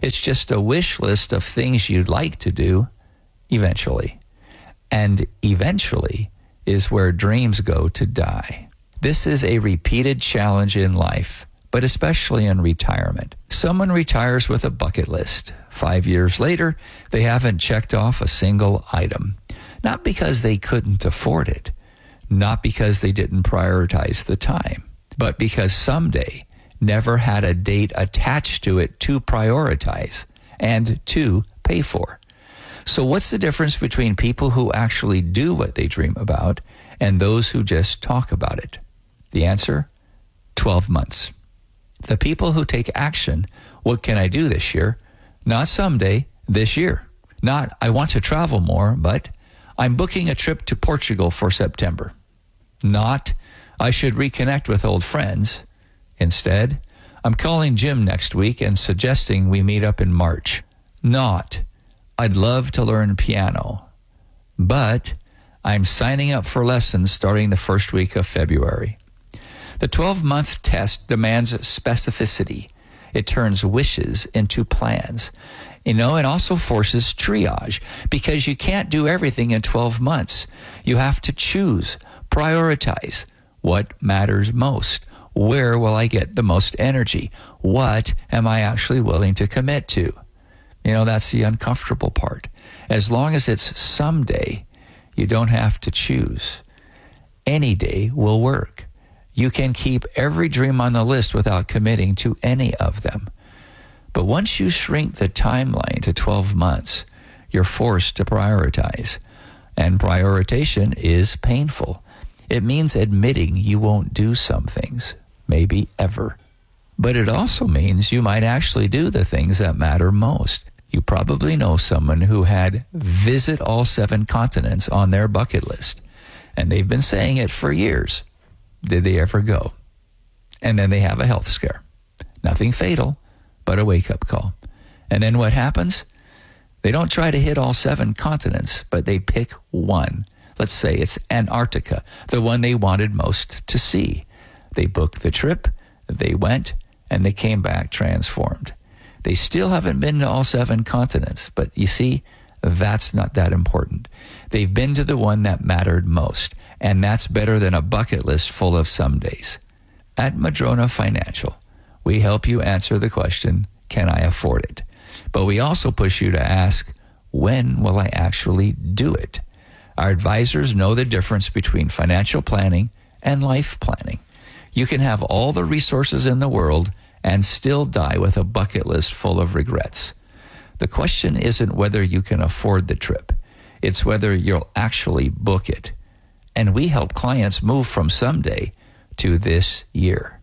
It's just a wish list of things you'd like to do eventually. And eventually is where dreams go to die. This is a repeated challenge in life, but especially in retirement. Someone retires with a bucket list. 5 years later, they haven't checked off a single item. Not because they couldn't afford it, not because they didn't prioritize the time, but because someday never had a date attached to it to prioritize and to pay for. So what's the difference between people who actually do what they dream about and those who just talk about it? The answer, 12 months. The people who take action, what can I do this year? Not someday, this year. Not, I want to travel more, but I'm booking a trip to Portugal for September. Not, I should reconnect with old friends. Instead, I'm calling Jim next week and suggesting we meet up in March. Not, I'd love to learn piano, but I'm signing up for lessons starting the first week of February. The 12-month test demands specificity. It turns wishes into plans. It also forces triage because you can't do everything in 12 months. You have to choose, prioritize what matters most. Where will I get the most energy? What am I actually willing to commit to? That's the uncomfortable part. As long as it's someday, you don't have to choose. Any day will work. You can keep every dream on the list without committing to any of them. But once you shrink the timeline to 12 months, you're forced to prioritize. And prioritization is painful. It means admitting you won't do some things, maybe ever. But it also means you might actually do the things that matter most. You probably know someone who had visit all 7 continents on their bucket list, and they've been saying it for years. Did they ever go? And then they have a health scare. Nothing fatal, but a wake-up call. And then what happens? They don't try to hit all 7 continents, but they pick one. Let's say it's Antarctica, the one they wanted most to see. They booked the trip, they went, and they came back transformed. They still haven't been to all 7 continents, but you see, that's not that important. They've been to the one that mattered most, and that's better than a bucket list full of somedays. At Madrona Financial, we help you answer the question, can I afford it? But we also push you to ask, when will I actually do it? Our advisors know the difference between financial planning and life planning. You can have all the resources in the world and still die with a bucket list full of regrets. The question isn't whether you can afford the trip. It's whether you'll actually book it. And we help clients move from someday to this year.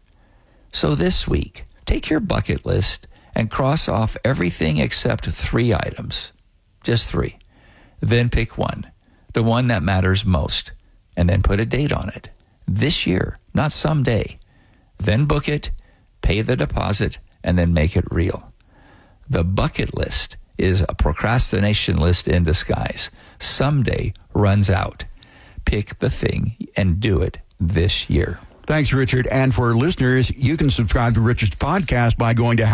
So this week, take your bucket list and cross off everything except 3 items. Just 3. Then pick one, the one that matters most, and then put a date on it. This year, not someday. Then book it, pay the deposit, and then make it real. The bucket list is a procrastination list in disguise. Someday runs out. Pick the thing and do it this year. Thanks, Richard. And for listeners, you can subscribe to Richard's podcast by going to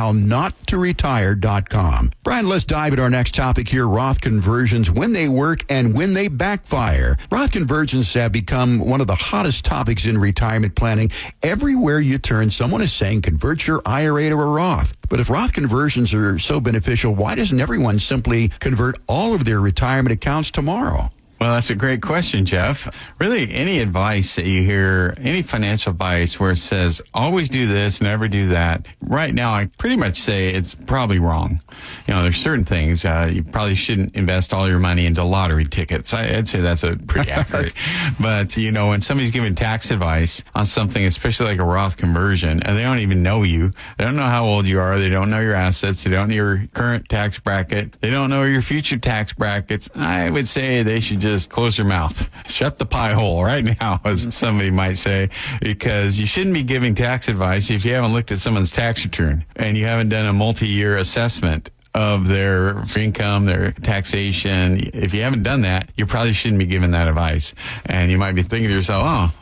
hownottoretire.com. Brian, let's dive into our next topic here, Roth conversions, when they work and when they backfire. Roth conversions have become one of the hottest topics in retirement planning. Everywhere you turn, someone is saying convert your IRA to a Roth. But if Roth conversions are so beneficial, why doesn't everyone simply convert all of their retirement accounts tomorrow? Well, that's a great question, Jeff. Really, any advice that you hear, any financial advice where it says, always do this, never do that, right now, I pretty much say it's probably wrong. There's certain things, you probably shouldn't invest all your money into lottery tickets. I'd say that's a pretty accurate. But, when somebody's giving tax advice on something, especially like a Roth conversion, and they don't even know you, they don't know how old you are, they don't know your assets, they don't know your current tax bracket, they don't know your future tax brackets, I would say they should just close your mouth. Shut the pie hole right now, as somebody might say, because you shouldn't be giving tax advice if you haven't looked at someone's tax return and you haven't done a multi-year assessment of their income, their taxation. If you haven't done that, you probably shouldn't be giving that advice. And you might be thinking to yourself, oh,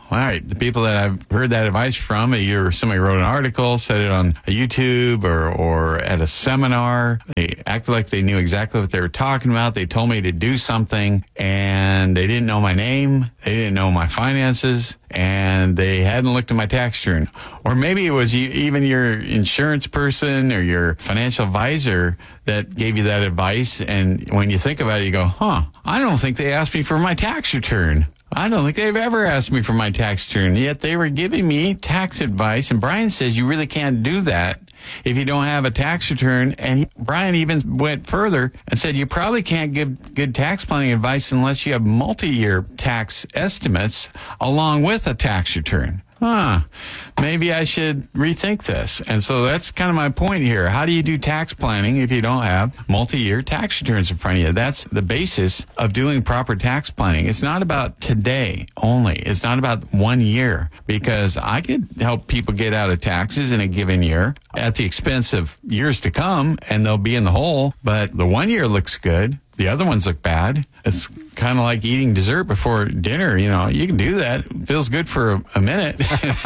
All right. The people that I've heard that advice from, either somebody wrote an article, said it on YouTube or at a seminar. They acted like they knew exactly what they were talking about. They told me to do something, and they didn't know my name. They didn't know my finances, and they hadn't looked at my tax return. Or maybe it was even your insurance person or your financial advisor that gave you that advice. And when you think about it, you go, I don't think they asked me for my tax return. I don't think they've ever asked me for my tax return, yet they were giving me tax advice. And Brian says you really can't do that if you don't have a tax return. And Brian even went further and said you probably can't give good tax planning advice unless you have multi-year tax estimates along with a tax return. Maybe I should rethink this. And so that's kind of my point here. How do you do tax planning if you don't have multi-year tax returns in front of you? That's the basis of doing proper tax planning. It's not about today only. It's not about 1 year, because I could help people get out of taxes in a given year at the expense of years to come, and they'll be in the hole. But the 1 year looks good. The other ones look bad. It's kind of like eating dessert before dinner. You know, you can do that. It feels good for a minute.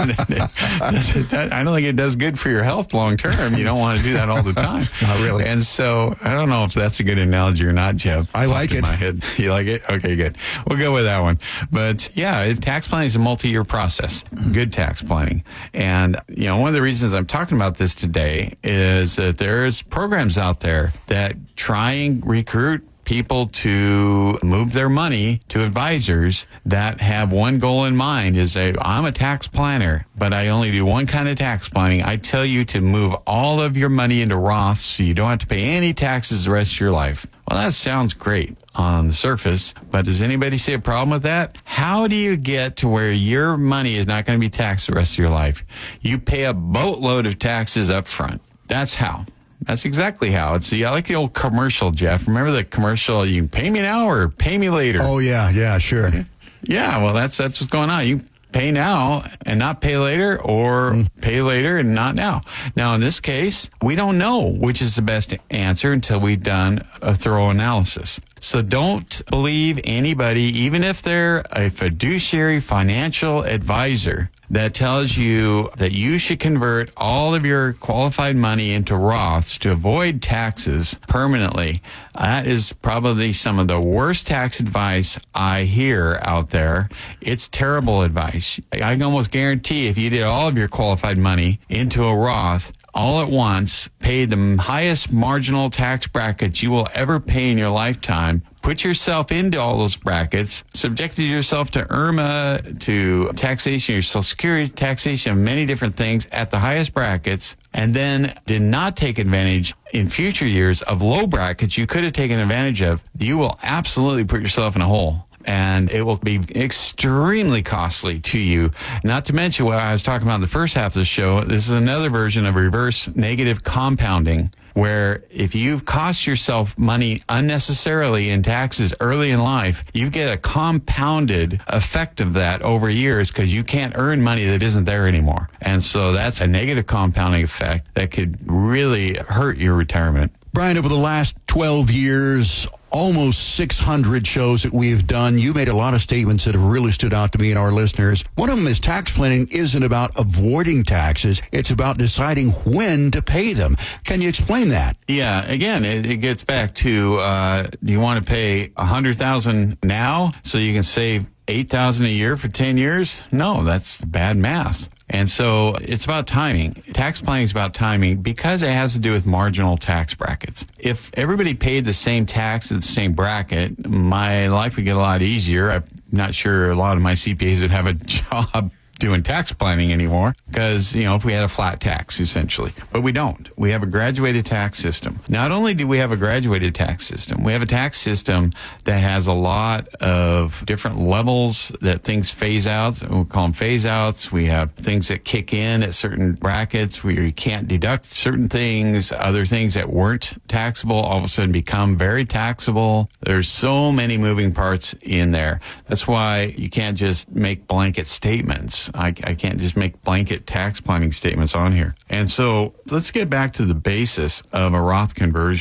I don't think it does good for your health long term. You don't want to do that all the time. Not really. And so I don't know if that's a good analogy or not, Jeff. I like it. My head. You like it? Okay, good. We'll go with that one. But yeah, tax planning is a multi-year process. Good tax planning. And, you know, one of the reasons I'm talking about this today is that there's programs out there that try and recruit people to move their money to advisors that have one goal in mind, is I'm a tax planner, but I only do one kind of tax planning. I tell you to move all of your money into Roths so you don't have to pay any taxes the rest of your life. Well, that sounds great on the surface, but does anybody see a problem with that? How do you get to where your money is not going to be taxed the rest of your life? You pay a boatload of taxes up front. That's how. That's exactly how. It's I like the old commercial, Jeff. Remember the commercial, you can pay me now or pay me later? Oh, yeah, sure. Yeah, well, that's what's going on. You pay now and not pay later, or pay later and not now. Now, in this case, we don't know which is the best answer until we've done a thorough analysis. So don't believe anybody, even if they're a fiduciary financial advisor, that tells you that you should convert all of your qualified money into Roths to avoid taxes permanently. That is probably some of the worst tax advice I hear out there. It's terrible advice. I can almost guarantee if you did all of your qualified money into a Roth all at once, paid the highest marginal tax brackets you will ever pay in your lifetime, put yourself into all those brackets, subjected yourself to IRMA, to taxation, your Social Security taxation, of many different things at the highest brackets, and then did not take advantage in future years of low brackets you could have taken advantage of, you will absolutely put yourself in a hole. And it will be extremely costly to you. Not to mention what I was talking about in the first half of the show. This is another version of reverse negative compounding, where if you've cost yourself money unnecessarily in taxes early in life, you get a compounded effect of that over years because you can't earn money that isn't there anymore. And so that's a negative compounding effect that could really hurt your retirement. Brian, over the last 12 years, almost 600 shows that we've done, you made a lot of statements that have really stood out to me and our listeners. One of them is tax planning isn't about avoiding taxes. It's about deciding when to pay them. Can you explain that? Yeah, again, it gets back to, do you want to pay $100,000 now so you can save $8,000 a year for 10 years? No, that's bad math. And so it's about timing. Tax planning is about timing because it has to do with marginal tax brackets. If everybody paid the same tax at the same bracket, my life would get a lot easier. I'm not sure a lot of my CPAs would have a job doing tax planning anymore because, you know, if we had a flat tax, essentially. But we don't. We have a graduated tax system. Not only do we have a graduated tax system, we have a tax system that has a lot of different levels that things phase out. We call them phase outs. We have things that kick in at certain brackets where you can't deduct certain things. Other things that weren't taxable all of a sudden become very taxable. There's so many moving parts in there. That's why you can't just make blanket statements. I can't just make blanket tax planning statements on here. And so let's get back to the basis of a Roth conversion.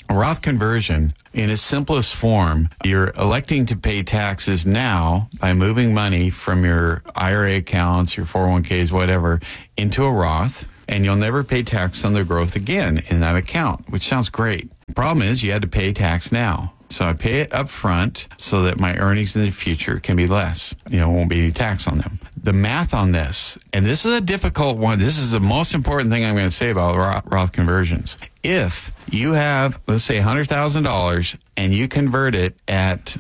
A Roth conversion, in its simplest form, you're electing to pay taxes now by moving money from your IRA accounts, your 401ks, whatever, into a Roth, and you'll never pay tax on the growth again in that account, which sounds great. The problem is you had to pay tax now. So I pay it up front so that my earnings in the future can be less. Won't be any tax on them. The math on this, and this is a difficult one. This is the most important thing I'm going to say about Roth conversions. If you have, let's say, $100,000 and you convert it at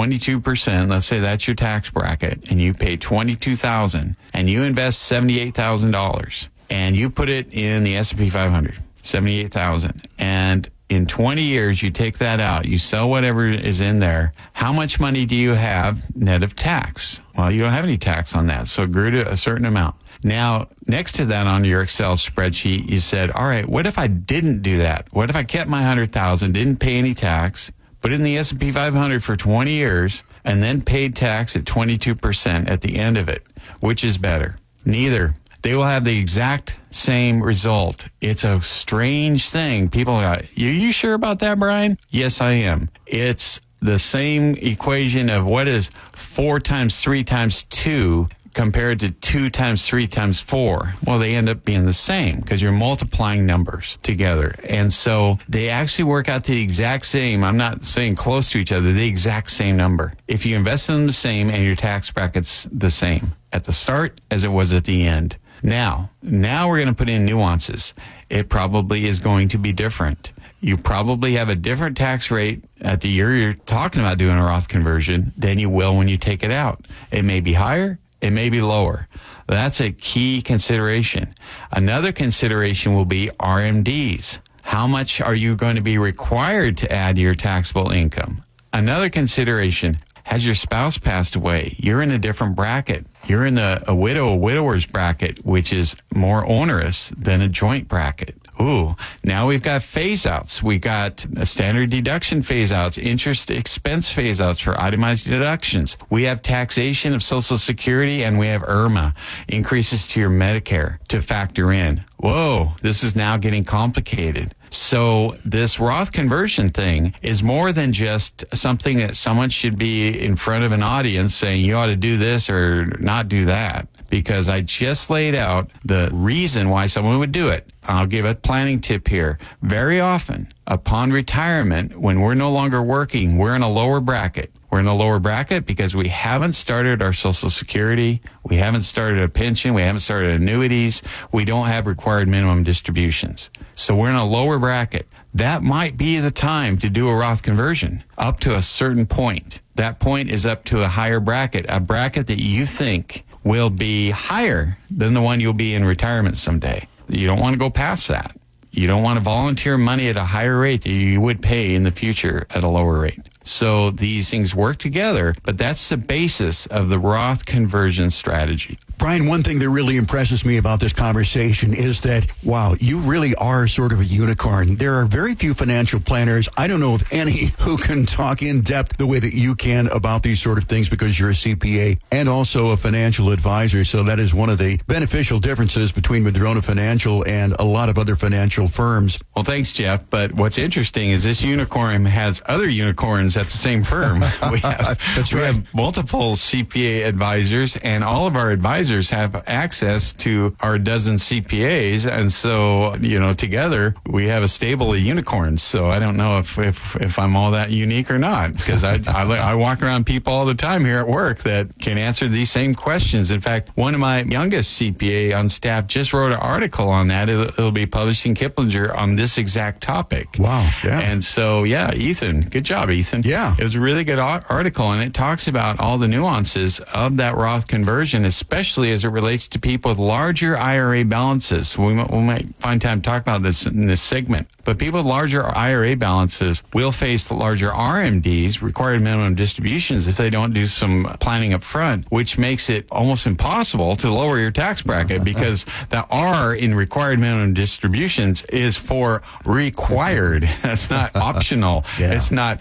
22%, let's say that's your tax bracket, and you pay $22,000 and you invest $78,000 and you put it in the S&P 500, $78,000, and in 20 years, you take that out, you sell whatever is in there. How much money do you have net of tax? Well, you don't have any tax on that, so it grew to a certain amount. Now, next to that on your Excel spreadsheet, you said, all right, what if I didn't do that? What if I kept my $100,000, didn't pay any tax, put it in the S&P 500 for 20 years, and then paid tax at 22% at the end of it? Which is better? Neither. They will have the exact same result. It's a strange thing. People are, you sure about that, Brian? Yes, I am. It's the same equation of what is 4 times 3 times 2 compared to 2 times 3 times 4. Well, they end up being the same because you're multiplying numbers together. And so they actually work out the exact same. I'm not saying close to each other, the exact same number. If you invest in them the same and your tax bracket's the same at the start as it was at the end. Now we're going to put in nuances. It probably is going to be different. You probably have a different tax rate at the year you're talking about doing a Roth conversion than you will when you take it out. It may be higher. It may be lower. That's a key consideration. Another consideration will be RMDs. How much are you going to be required to add to your taxable income? Another consideration, has your spouse passed away? You're in a different bracket. You're in a widower's bracket, which is more onerous than a joint bracket. Ooh, now we've got phase outs. We got a standard deduction phase outs, interest expense phase outs for itemized deductions. We have taxation of Social Security, and we have IRMA, increases to your Medicare to factor in. Whoa, this is now getting complicated. So this Roth conversion thing is more than just something that someone should be in front of an audience saying you ought to do this or not do that, because I just laid out the reason why someone would do it. I'll give a planning tip here. Very often, upon retirement, when we're no longer working, we're in a lower bracket. We're in a lower bracket because we haven't started our Social Security. We haven't started a pension. We haven't started annuities. We don't have required minimum distributions. So we're in a lower bracket. That might be the time to do a Roth conversion up to a certain point. That point is up to a higher bracket, a bracket that you think will be higher than the one you'll be in retirement someday. You don't want to go past that. You don't want to volunteer money at a higher rate that you would pay in the future at a lower rate. So these things work together, but that's the basis of the Roth conversion strategy. Brian, one thing that really impresses me about this conversation is that, wow, you really are sort of a unicorn. There are very few financial planners, I don't know of any, who can talk in depth the way that you can about these sort of things, because you're a CPA and also a financial advisor. So that is one of the beneficial differences between Madrona Financial and a lot of other financial firms. Well, thanks, Jeff. But what's interesting is this unicorn has other unicorns at the same firm. We have multiple CPA advisors, and all of our advisors have access to our dozen CPAs, and so together we have a stable of unicorns. So I don't know if I'm all that unique or not, because I walk around people all the time here at work that can answer these same questions. In fact, one of my youngest CPA on staff just wrote an article on that. It'll be published in Kiplinger on this exact topic. Wow! Yeah. And so Ethan, good job, Ethan. Yeah, it was a really good article, and it talks about all the nuances of that Roth conversion, especially as it relates to people with larger IRA balances. We might find time to talk about this in this segment. But people with larger IRA balances will face larger RMDs, required minimum distributions, if they don't do some planning up front, which makes it almost impossible to lower your tax bracket, because the R in required minimum distributions is for required. That's not optional. Yeah. It's not,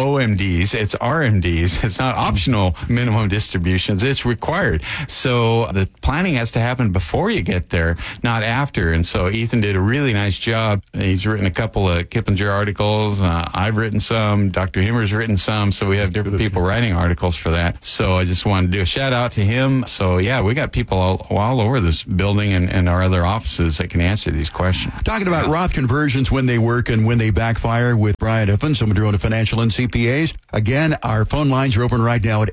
OMDs, it's RMDs. It's not optional minimum distributions. It's required. So the planning has to happen before you get there, not after. And so Ethan did a really nice job. He's written a couple of Kiplinger articles. I've written some. Dr. Himmer's written some. So we have different people writing articles for that. So I just wanted to do a shout out to him. So yeah, we got people all over this building and our other offices that can answer these questions. Talking about Roth conversions, when they work and when they backfire, with Brian Evans, from Madrona Financial and CPAs. Again, our phone lines are open right now at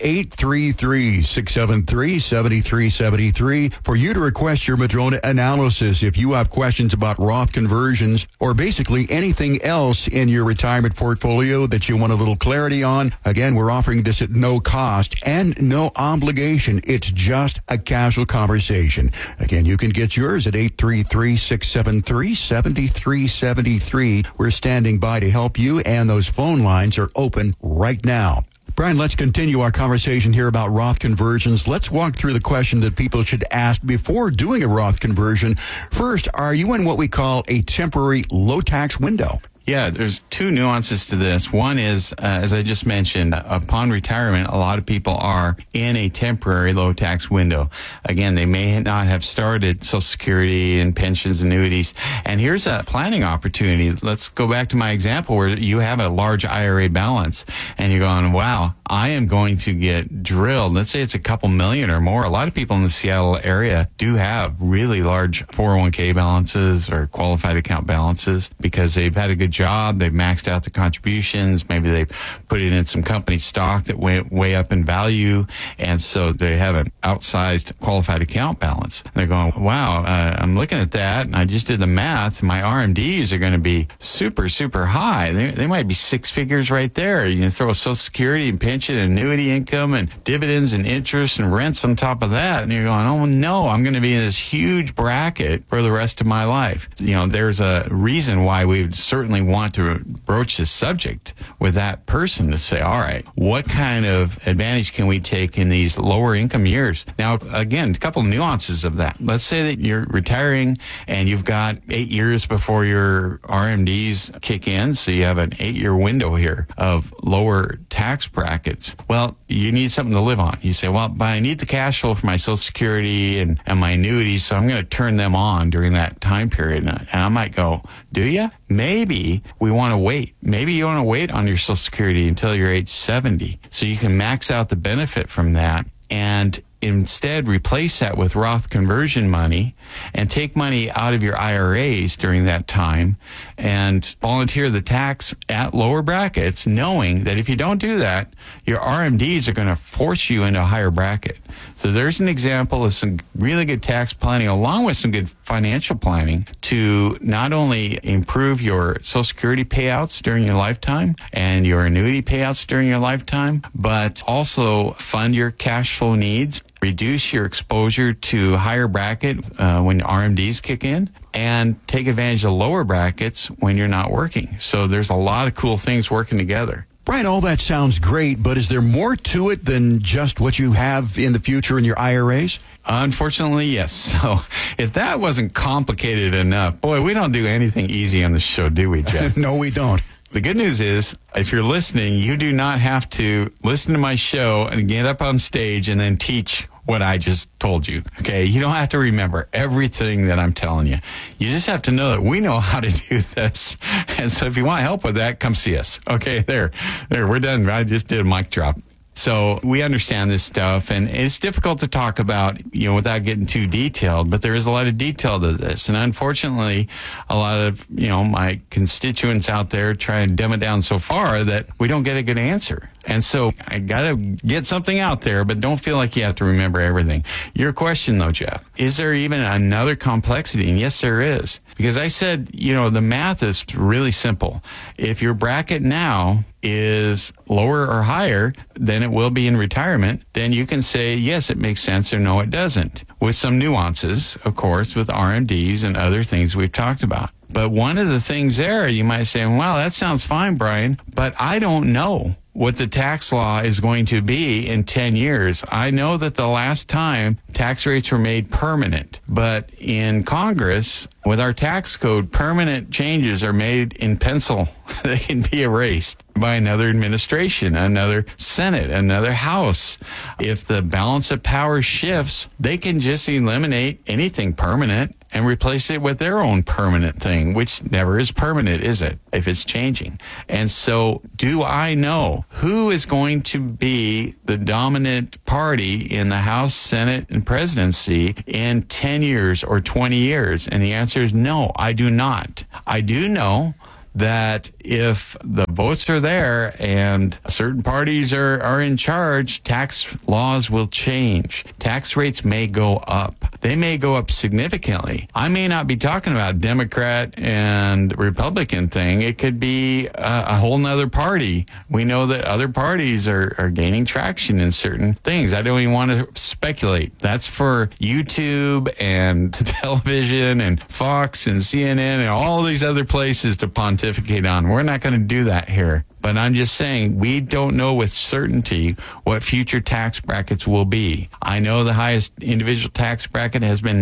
833-673-7373 for you to request your Madrona analysis. If you have questions about Roth conversions or basically anything else in your retirement portfolio that you want a little clarity on, again, we're offering this at no cost and no obligation. It's just a casual conversation. Again, you can get yours at 833-673-7373. We're standing by to help you, and those phone lines are open right now. Brian, let's continue our conversation here about Roth conversions. Let's walk through the question that people should ask before doing a Roth conversion. First, are you in what we call a temporary low tax window? Yeah, there's two nuances to this. One is, as I just mentioned, upon retirement, a lot of people are in a temporary low tax window. Again, they may not have started Social Security and pensions, annuities. And here's a planning opportunity. Let's go back to my example where you have a large IRA balance and you're going, wow, I am going to get drilled. Let's say it's a couple million or more. A lot of people in the Seattle area do have really large 401k balances or qualified account balances because they've had a good job, they've maxed out the contributions, maybe they've put it in some company stock that went way up in value, and so they have an outsized qualified account balance. And they're going, wow, I'm looking at that, and I just did the math. My RMDs are going to be super, super high. They might be six figures right there. You can throw a Social Security and pension and annuity income and dividends and interest and rents on top of that, and you're going, oh no, I'm going to be in this huge bracket for the rest of my life. You know, there's a reason why we would certainly want to broach this subject with that person to say, all right, what kind of advantage can we take in these lower income years? Now, again, a couple of nuances of that. Let's say that you're retiring and you've got 8 years before your RMDs kick in. So you have an 8-year window here of lower tax brackets. Well, you need something to live on. You say, well, but I need the cash flow for my Social Security and my annuities, so I'm going to turn them on during that time period. And I might go, do you? Maybe we want to wait. Maybe you want to wait on your Social Security until you're age 70 so you can max out the benefit from that and instead replace that with Roth conversion money and take money out of your IRAs during that time and volunteer the tax at lower brackets, knowing that if you don't do that, your RMDs are going to force you into a higher bracket. So there's an example of some really good tax planning along with some good financial planning to not only improve your Social Security payouts during your lifetime and your annuity payouts during your lifetime, but also fund your cash flow needs, reduce your exposure to higher bracket when RMDs kick in, and take advantage of lower brackets when you're not working. So there's a lot of cool things working together. Brian, all that sounds great, but is there more to it than just what you have in the future in your IRAs? Unfortunately, yes. So if that wasn't complicated enough, boy, we don't do anything easy on the show, do we, Jeff? No, we don't. The good news is, if you're listening, you do not have to listen to my show and get up on stage and then teach what I just told you. Okay, you don't have to remember everything that I'm telling you. You just have to know that we know how to do this. And so if you want help with that, come see us. Okay, there, we're done. I just did a mic drop. So we understand this stuff, and it's difficult to talk about, without getting too detailed, but there is a lot of detail to this. And unfortunately, a lot of, my constituents out there try and dumb it down so far that we don't get a good answer. And so I got to get something out there, but don't feel like you have to remember everything. Your question, though, Jeff, is there even another complexity? And yes, there is. Because I said, the math is really simple. If your bracket now is lower or higher than it will be in retirement, then you can say, yes, it makes sense, or no, it doesn't. With some nuances, of course, with RMDs and other things we've talked about. But one of the things there, you might say, well, that sounds fine, Brian, but I don't know what the tax law is going to be in 10 years. I know that the last time tax rates were made permanent, but in Congress, with our tax code, permanent changes are made in pencil. They can be erased by another administration, another Senate, another House. If the balance of power shifts, they can just eliminate anything permanent and replace it with their own permanent thing, which never is permanent, is it, if it's changing? And so do I know who is going to be the dominant party in the House, Senate, and presidency in 10 years or 20 years? And the answer is no, I do not. I do know that if the votes are there and certain parties are in charge, tax laws will change. Tax rates may go up. They may go up significantly. I may not be talking about Democrat and Republican thing. It could be a whole nother party. We know that other parties are gaining traction in certain things. I don't even want to speculate. That's for YouTube and television and Fox and CNN and all these other places to pontificate on. We're not going to do that here. But I'm just saying, we don't know with certainty what future tax brackets will be. I know the highest individual tax bracket has been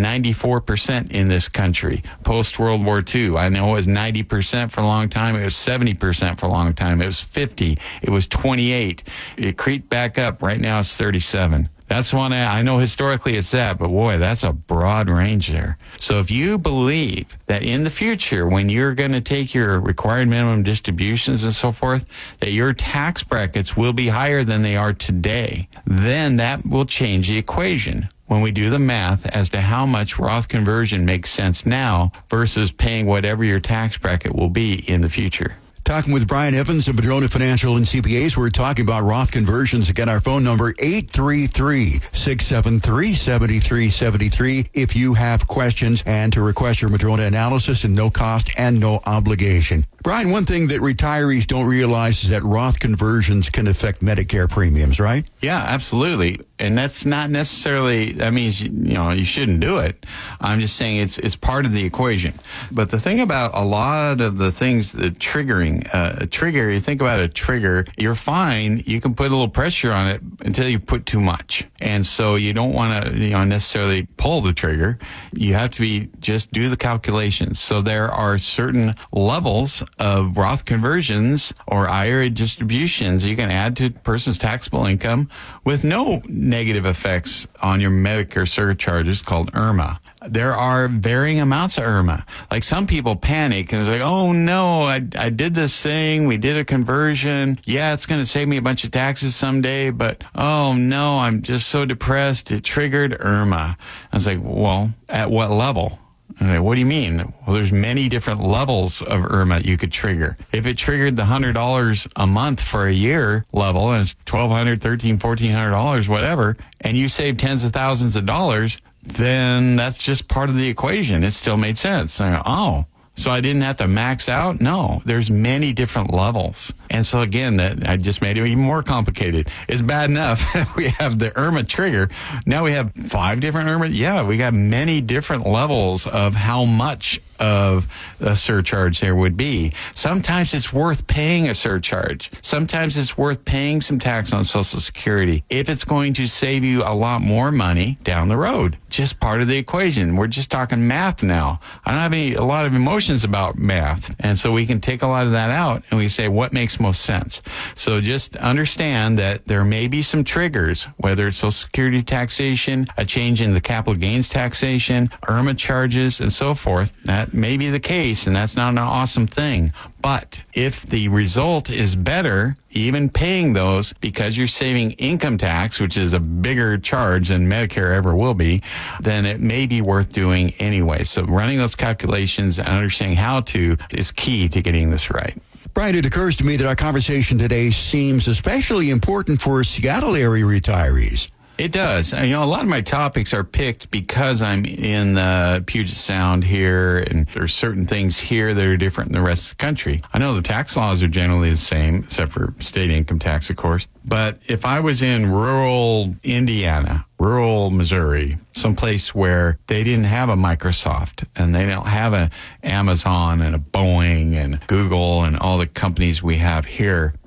94% in this country post-World War II. I know it was 90% for a long time. It was 70% for a long time. It was 50. It was 28. It creeped back up. Right now it's 37. That's one I know historically it's that, but boy, that's a broad range there. So if you believe that in the future, when you're going to take your required minimum distributions and so forth, that your tax brackets will be higher than they are today, then that will change the equation when we do the math as to how much Roth conversion makes sense now versus paying whatever your tax bracket will be in the future. Talking with Brian Evans of Madrona Financial and CPAs. We're talking about Roth conversions. Again, our phone number, 833-673-7373. If you have questions and to request your Madrona analysis and no cost and no obligation. Brian, one thing that retirees don't realize is that Roth conversions can affect Medicare premiums, right? Yeah, absolutely. And that's not necessarily, that means, you shouldn't do it. I'm just saying it's part of the equation. But the thing about a lot of the things that triggering a trigger, you think about a trigger, you're fine. You can put a little pressure on it until you put too much. And so you don't want to, necessarily pull the trigger. You have to just do the calculations. So there are certain levels of Roth conversions or IRA distributions you can add to a person's taxable income with no negative effects on your Medicare surcharges called IRMA. There are varying amounts of IRMA. Like some people panic and it's like, oh no, I did this thing. We did a conversion. Yeah, it's going to save me a bunch of taxes someday, but oh no, I'm just so depressed. It triggered IRMA. I was like, well, at what level? And what do you mean? Well, there's many different levels of IRMA you could trigger. If it triggered the $100 a month for a year level, and it's $1,200, $1,300, $1,400, whatever, and you save tens of thousands of dollars, then that's just part of the equation. It still made sense. I go, oh, so I didn't have to max out? No, there's many different levels. And so again, that I just made it even more complicated. It's bad enough we have the IRMA trigger. Now we have 5 different IRMA. Yeah, we got many different levels of how much of a surcharge there would be. Sometimes it's worth paying a surcharge. Sometimes it's worth paying some tax on Social Security if it's going to save you a lot more money down the road. Just part of the equation. We're just talking math now. I don't have a lot of emotions about math. And so we can take a lot of that out and we say what makes most sense. So just understand that there may be some triggers, whether it's Social Security taxation, a change in the capital gains taxation, IRMA charges, and so forth. That may be the case, and that's not an awesome thing. But if the result is better, even paying those because you're saving income tax, which is a bigger charge than Medicare ever will be, then it may be worth doing anyway. So running those calculations and understanding how to is key to getting this right. Brian, it occurs to me that our conversation today seems especially important for Seattle area retirees. It does. A lot of my topics are picked because I'm in Puget Sound here, and there's certain things here that are different than the rest of the country. I know the tax laws are generally the same, except for state income tax, of course. But if I was in rural Indiana, rural Missouri, someplace where they didn't have a Microsoft and they don't have an Amazon and a Boeing and Google and all the companies we have here,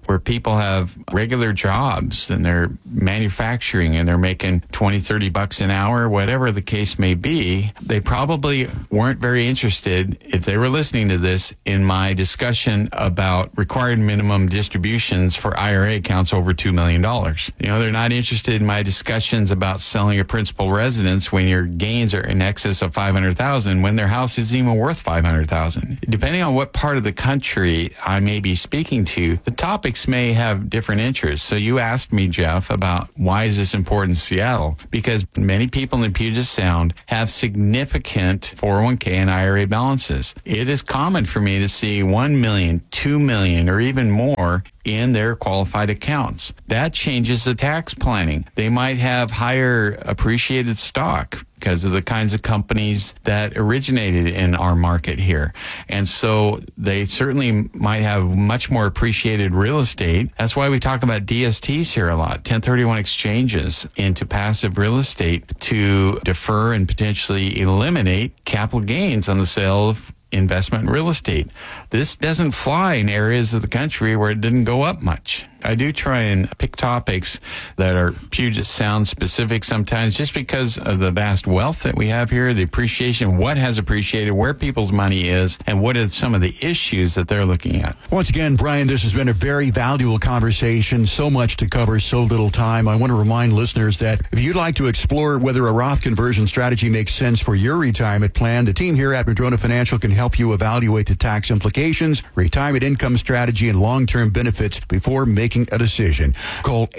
where people have regular jobs and they're manufacturing and they're making $20-30 an hour, whatever the case may be, they probably weren't very interested, if they were listening to this, in my discussion about required minimum distributions for IRA accounts over $2 million. They're not interested in my discussions about selling a principal residence when your gains are in excess of $500,000 when their house isn't even worth $500,000. Depending on what part of the country I may be speaking to, the topics may have different interests. So you asked me, Jeff, about why is this important in Seattle? Because many people in Puget Sound have significant 401k and IRA balances. It is common for me to see 1 million, 2 million, or even more in their qualified accounts. That changes the tax planning. They might have higher appreciated stock because of the kinds of companies that originated in our market here. And so they certainly might have much more appreciated real estate. That's why we talk about DSTs here a lot, 1031 exchanges into passive real estate to defer and potentially eliminate capital gains on the sale of investment in real estate. This doesn't fly in areas of the country where it didn't go up much. I do try and pick topics that are Puget Sound specific sometimes just because of the vast wealth that we have here, the appreciation, what has appreciated, where people's money is, and what are some of the issues that they're looking at. Once again, Brian, this has been a very valuable conversation. So much to cover, so little time. I want to remind listeners that if you'd like to explore whether a Roth conversion strategy makes sense for your retirement plan, the team here at Madrona Financial can help you evaluate the tax implications, retirement income strategy, and long-term benefits before making a decision. Call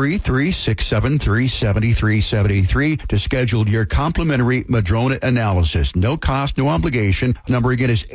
833-673-7373 to schedule your complimentary Madrona analysis. No cost, no obligation. Number again is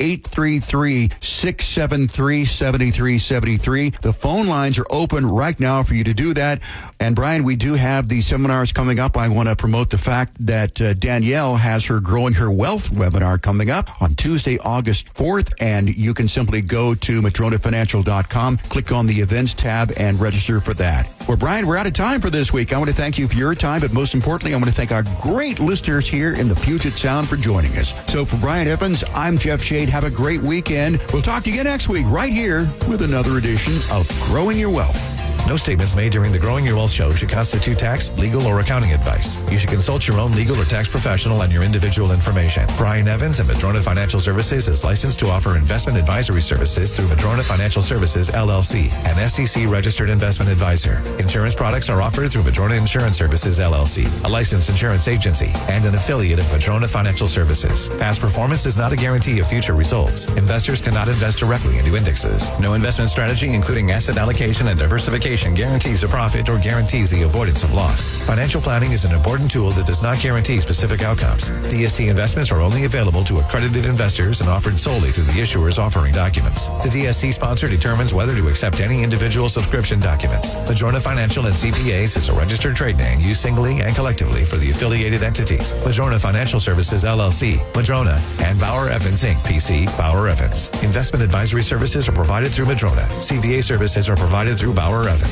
833-673-7373. The phone lines are open right now for you to do that. And Brian, we do have the seminars coming up. I want to promote the fact that Danielle has her Growing Her Wealth webinar coming up on Tuesday, August 4th. And you can simply go to madronafinancial.com, click on the events tab, and register for that. Well, Brian, we're out of time for this week. I want to thank you for your time, but most importantly, I want to thank our great listeners here in the Puget Sound for joining us. So for Brian Evans, I'm Jeff Shade. Have a great weekend. We'll talk to you again next week right here with another edition of Growing Your Wealth. No statements made during the Growing Your Wealth show should constitute tax, legal, or accounting advice. You should consult your own legal or tax professional on your individual information. Brian Evans and Madrona Financial Services is licensed to offer investment advisory services through Madrona Financial Services, LLC, an SEC-registered investment advisor. Insurance products are offered through Madrona Insurance Services, LLC, a licensed insurance agency, and an affiliate of Madrona Financial Services. Past performance is not a guarantee of future results. Investors cannot invest directly into indexes. No investment strategy, including asset allocation and diversification, guarantees a profit or guarantees the avoidance of loss. Financial planning is an important tool that does not guarantee specific outcomes. DST investments are only available to accredited investors and offered solely through the issuers offering documents. The DST sponsor determines whether to accept any individual subscription documents. Madrona Financial and CPAs is a registered trade name used singly and collectively for the affiliated entities. Madrona Financial Services, LLC, Madrona, and Bauer Evans, Inc., PC, Bauer Evans. Investment advisory services are provided through Madrona. CPA services are provided through Bauer Evans.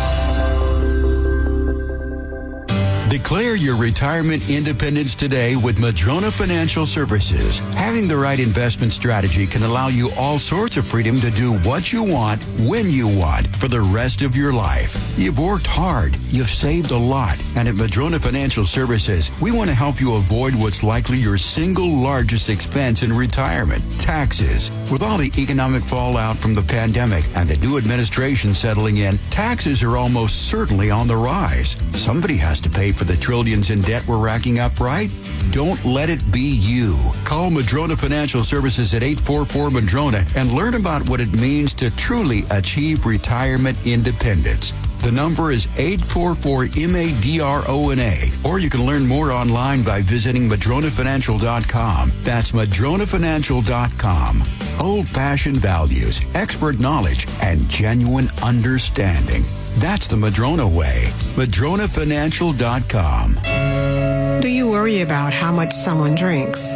Declare your retirement independence today with Madrona Financial Services. Having the right investment strategy can allow you all sorts of freedom to do what you want, when you want, for the rest of your life. You've worked hard, you've saved a lot, and at Madrona Financial Services, we want to help you avoid what's likely your single largest expense in retirement, taxes. With all the economic fallout from the pandemic and the new administration settling in, taxes are almost certainly on the rise. Somebody has to pay for the trillions in debt we're racking up, right? Don't let it be you. Call Madrona Financial Services at 844-MADRONA and learn about what it means to truly achieve retirement independence. The number is 844-MADRONA, or you can learn more online by visiting madronafinancial.com. That's madronafinancial.com. Old-fashioned values, expert knowledge, and genuine understanding. That's the Madrona way. madronafinancial.com. Do you worry about how much someone drinks?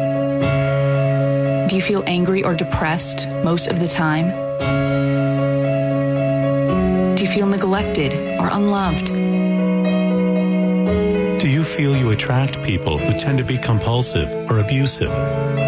Do you feel angry or depressed most of the time? Do you feel neglected or unloved? Do you feel you attract people who tend to be compulsive or abusive?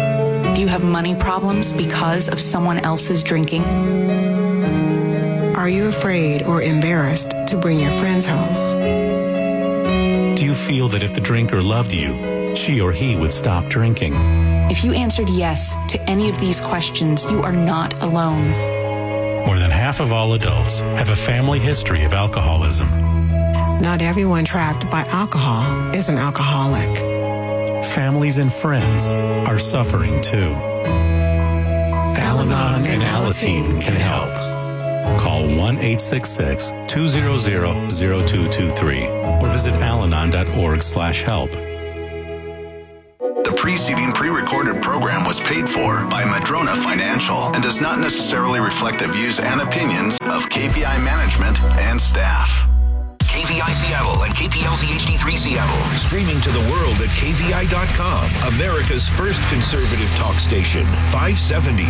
Do you have money problems because of someone else's drinking? Are you afraid or embarrassed to bring your friends home? Do you feel that if the drinker loved you, she or he would stop drinking? If you answered yes to any of these questions, you are not alone. More than half of all adults have a family history of alcoholism. Not everyone trapped by alcohol is an alcoholic. Families and friends are suffering too. Al-Anon and Alateen can help. Call 1-866-200-0223 or visit alanon.org/help. The preceding pre-recorded program was paid for by Madrona Financial and does not necessarily reflect the views and opinions of KPI management and staff. KVI Seattle and KPLZ HD3 Seattle. Streaming to the world at KVI.com. America's first conservative talk station. 570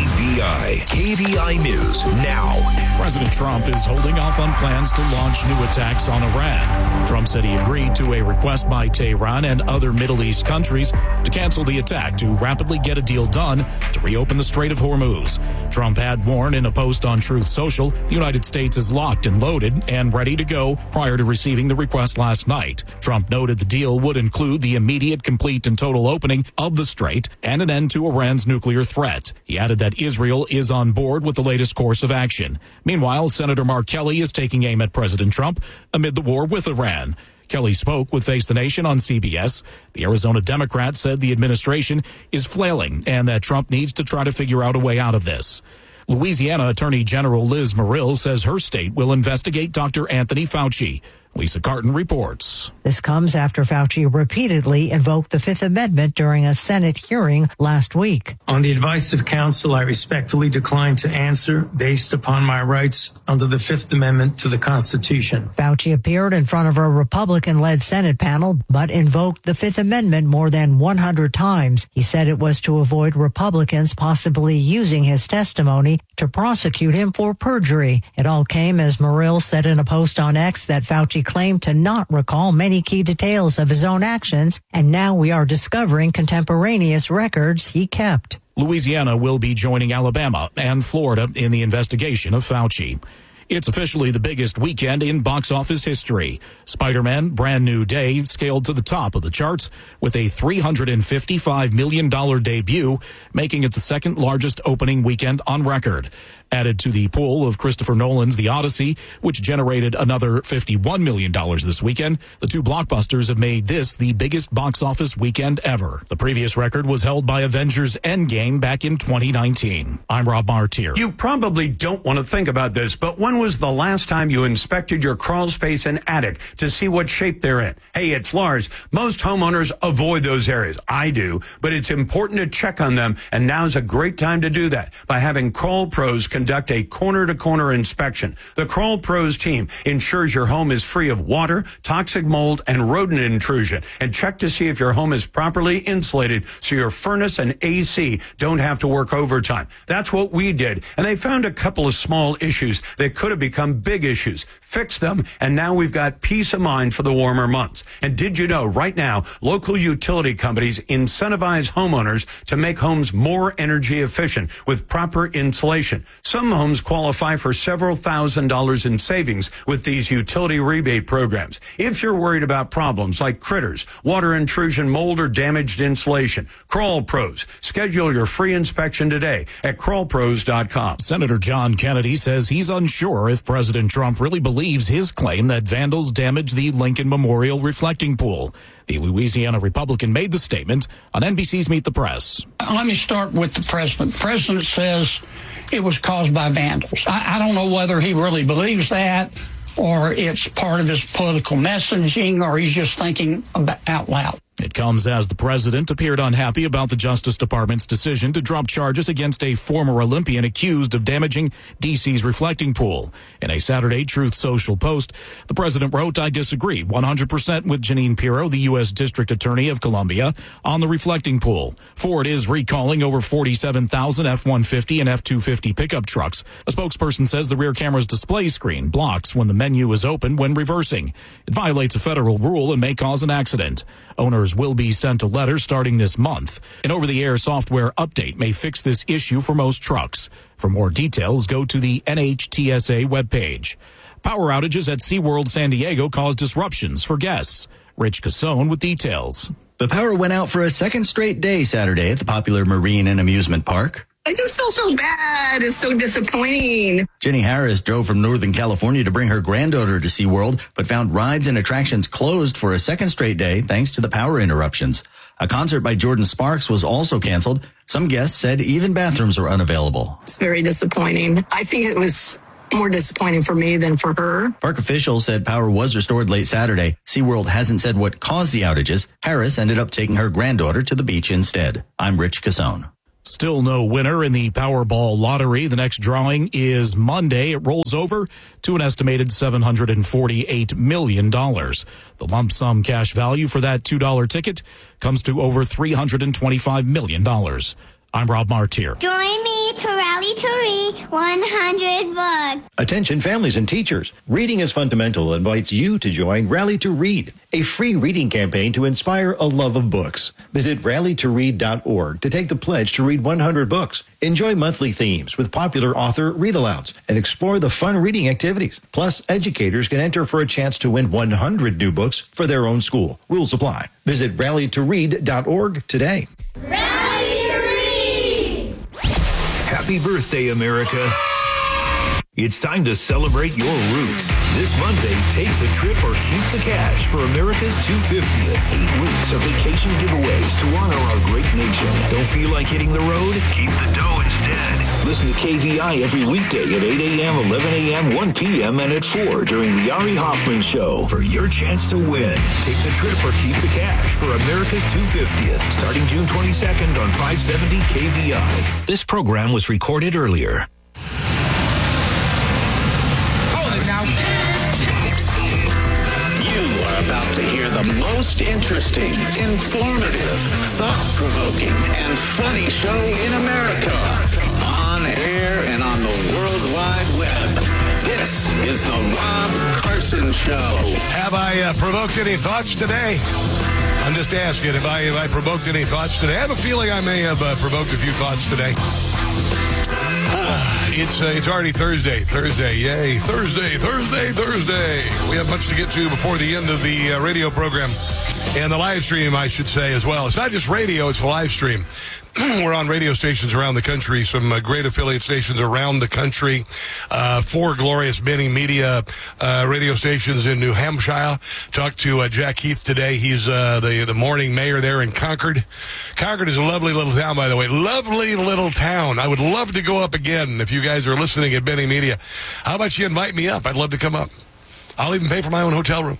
KVI. KVI News now. President Trump is holding off on plans to launch new attacks on Iran. Trump said he agreed to a request by Tehran and other Middle East countries to cancel the attack to rapidly get a deal done to reopen the Strait of Hormuz. Trump had warned in a post on Truth Social, the United States is locked and loaded and ready to go prior to receiving the request last night. Trump noted the deal would include the immediate, complete, and total opening of the strait and an end to Iran's nuclear threat. He added that Israel is on board with the latest course of action. Meanwhile, Senator Mark Kelly is taking aim at President Trump amid the war with Iran. Kelly spoke with Face the Nation on CBS. The Arizona Democrat said the administration is flailing and that Trump needs to try to figure out a way out of this. Louisiana Attorney General Liz Muriel says her state will investigate Dr. Anthony Fauci. Lisa Carton reports. This comes after Fauci repeatedly invoked the Fifth Amendment during a Senate hearing last week. On the advice of counsel, I respectfully decline to answer based upon my rights under the Fifth Amendment to the Constitution. Fauci appeared in front of a Republican-led Senate panel, but invoked the Fifth Amendment more than 100 times. He said it was to avoid Republicans possibly using his testimony to prosecute him for perjury. It all came as Muriel said in a post on X that Fauci claimed to not recall many key details of his own actions, and now we are discovering contemporaneous records he kept. Louisiana will be joining Alabama and Florida in the investigation of Fauci. It's officially the biggest weekend in box office history. Spider-Man: Brand New Day scaled to the top of the charts with a $355 million debut, making it the second largest opening weekend on record. Added to the pool of Christopher Nolan's The Odyssey, which generated another $51 million this weekend, the two blockbusters have made this the biggest box office weekend ever. The previous record was held by Avengers Endgame back in 2019. I'm Rob Martier. You probably don't want to think about this, but when was the last time you inspected your crawl space and attic to see what shape they're in? Hey, it's Lars. Most homeowners avoid those areas. I do, but it's important to check on them, and now's a great time to do that by having Crawl Pros conduct a corner-to-corner inspection. The Crawl Pros team ensures your home is free of water, toxic mold, and rodent intrusion, and check to see if your home is properly insulated so your furnace and AC don't have to work overtime. That's what we did, and they found a couple of small issues that could have become big issues. Fixed them, and now we've got peace of mind for the warmer months. And did you know right now, local utility companies incentivize homeowners to make homes more energy efficient with proper insulation. Some homes qualify for several $1,000s in savings with these utility rebate programs. If you're worried about problems like critters, water intrusion, mold, or damaged insulation, Crawl Pros. Schedule your free inspection today at crawlpros.com. Senator John Kennedy says he's unsure if President Trump really believes his claim that vandals damaged the Lincoln Memorial reflecting pool. The Louisiana Republican made the statement on NBC's Meet the Press. Let me start with the president. The president says it was caused by vandals. I don't know whether he really believes that or it's part of his political messaging or he's just thinking out loud. It comes as the president appeared unhappy about the Justice Department's decision to drop charges against a former Olympian accused of damaging D.C.'s reflecting pool. In a Saturday Truth Social post, the president wrote, "I disagree 100% with Jeanine Pirro, the U.S. District Attorney of Columbia, on the reflecting pool. Ford is recalling over 47,000 F-150 and F-250 pickup trucks. A spokesperson says the rear camera's display screen blocks when the menu is open when reversing. It violates a federal rule and may cause an accident. Owners customers will be sent a letter starting this month. An over-the-air software update may fix this issue for most trucks. For more details, go to the NHTSA webpage. Power outages at SeaWorld San Diego caused disruptions for guests. Rich Cassone with details. The power went out for a second straight day Saturday at the popular Marine and Amusement Park. I just feel so bad. It's so disappointing. Jenny Harris drove from Northern California to bring her granddaughter to SeaWorld, but found rides and attractions closed for a second straight day thanks to the power interruptions. A concert by Jordan Sparks was also canceled. Some guests said even bathrooms were unavailable. It's very disappointing. I think it was more disappointing for me than for her. Park officials said power was restored late Saturday. SeaWorld hasn't said what caused the outages. Harris ended up taking her granddaughter to the beach instead. I'm Rich Cassone. Still no winner in the Powerball lottery. The next drawing is Monday. It rolls over to an estimated $748 million. The lump sum cash value for that $2 ticket comes to over $325 million. I'm Rob Martier. Join me to rally to read 100 books. Attention families and teachers. Reading is Fundamental invites you to join Rally to Read, a free reading campaign to inspire a love of books. Visit rallytoread.org to take the pledge to read 100 books. Enjoy monthly themes with popular author read-alouds and explore the fun reading activities. Plus, educators can enter for a chance to win 100 new books for their own school. Rules apply. Visit rallytoread.org today. Happy birthday, America. It's time to celebrate your roots. This Monday, take the trip or keep the cash for America's 250th. 8 weeks of vacation giveaways to honor our great nation. Don't feel like hitting the road? Keep the dough instead. Listen to KVI every weekday at 8 a.m., 11 a.m., 1 p.m., and at 4 during the Ari Hoffman Show for your chance to win. Take the trip or keep the cash for America's 250th, starting June 22nd on 570 KVI. This program was recorded earlier. About to hear the most interesting, informative, thought-provoking, and funny show in America. On air and on the World Wide Web. This is the Rob Carson Show. Have I provoked any thoughts today? I'm just asking, have I provoked any thoughts today? I have a feeling I may have provoked a few thoughts today. It's already Thursday. Yay. Thursday. We have much to get to before the end of the radio program and the live stream, I should say, as well. It's not just radio, it's the live stream. We're on radio stations around the country, some great affiliate stations around the country, 4 glorious Benny Media radio stations in New Hampshire. Talked to Jack Heath today. He's the morning mayor there in Concord. Concord is a lovely little town, by the way. Lovely little town. I would love to go up again if you guys are listening at Benny Media. How about you invite me up? I'd love to come up. I'll even pay for my own hotel room.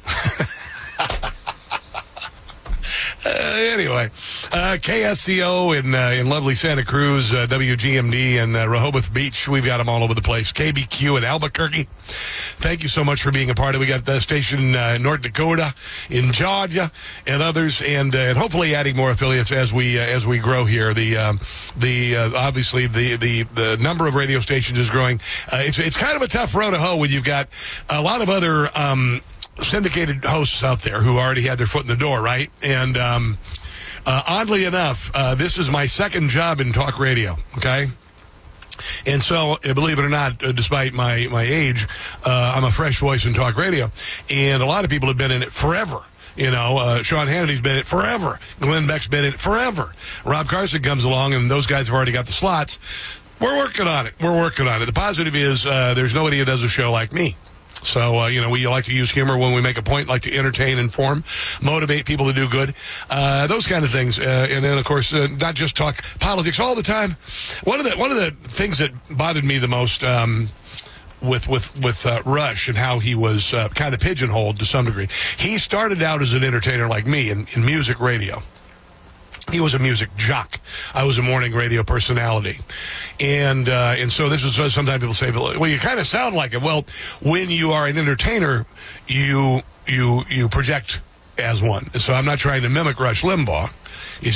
Anyway, KSCO in lovely Santa Cruz, WGMD in Rehoboth Beach. We've got them all over the place. KBQ in Albuquerque. Thank you so much for being a part of it. We got the station in North Dakota, in Georgia, and others, and hopefully adding more affiliates as we grow here. Obviously the number of radio stations is growing. It's kind of a tough row to hoe when you've got a lot of other syndicated hosts out there who already had their foot in the door, right? And oddly enough, this is my second job in talk radio, okay? And so, believe it or not, despite my age, I'm a fresh voice in talk radio. And a lot of people have been in it forever. You know, Sean Hannity's been in it forever. Glenn Beck's been in it forever. Rob Carson comes along, and those guys have already got the slots. We're working on it. The positive is there's nobody who does a show like me. So, we like to use humor when we make a point, like to entertain, inform, motivate people to do good, those kind of things. And then, of course, not just talk politics all the time. One of the things that bothered me the most with Rush and how he was kind of pigeonholed to some degree. He started out as an entertainer like me in music radio. He was a music jock. I was a morning radio personality. And so this is sometimes people say, well, you kind of sound like him. Well, when you are an entertainer, you project as one. And so I'm not trying to mimic Rush Limbaugh. It's just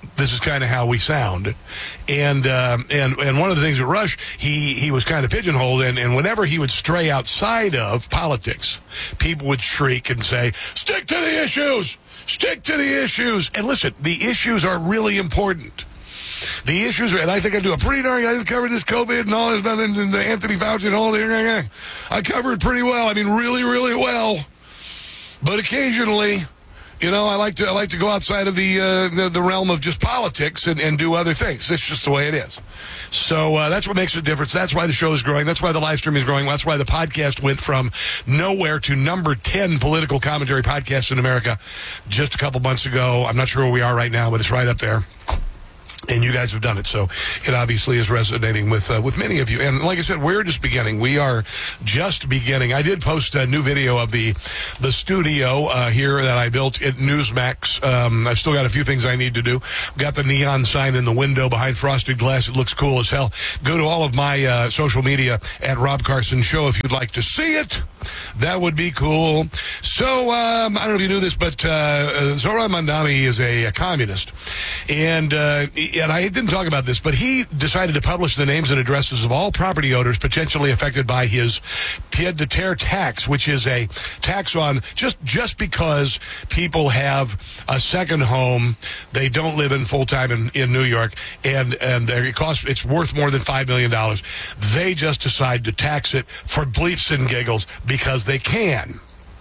this is kind of how we sound. And one of the things with Rush, he was kind of pigeonholed, and whenever he would stray outside of politics, people would shriek and say, stick to the issues! Stick to the issues! And listen, the issues are really important. The issues, and I think I do a pretty darn, I covered this COVID and all this, nothing, and the Anthony Fauci and all that. I covered pretty well. I mean, really, really well. But occasionally, I like to go outside of the realm of just politics and do other things. It's just the way it is. So that's what makes a difference. That's why the show is growing. That's why the live stream is growing. That's why the podcast went from nowhere to number 10 political commentary podcast in America just a couple months ago. I'm not sure where we are right now, but it's right up there. And you guys have done it, so it obviously is resonating with many of you. And like I said, we're just beginning. We are just beginning. I did post a new video of the studio here that I built at Newsmax. I've still got a few things I need to do. Got the neon sign in the window behind frosted glass. It looks cool as hell. Go to all of my social media at Rob Carson Show if you'd like to see it. That would be cool. So I don't know if you knew this, but Zoran Mandami is a communist, and I didn't talk about this, but he decided to publish the names and addresses of all property owners potentially affected by his pied-à-terre tax, which is a tax on just because people have a second home, they don't live in full-time in New York, and it's worth more than $5 million. They just decide to tax it for bleeps and giggles because they can.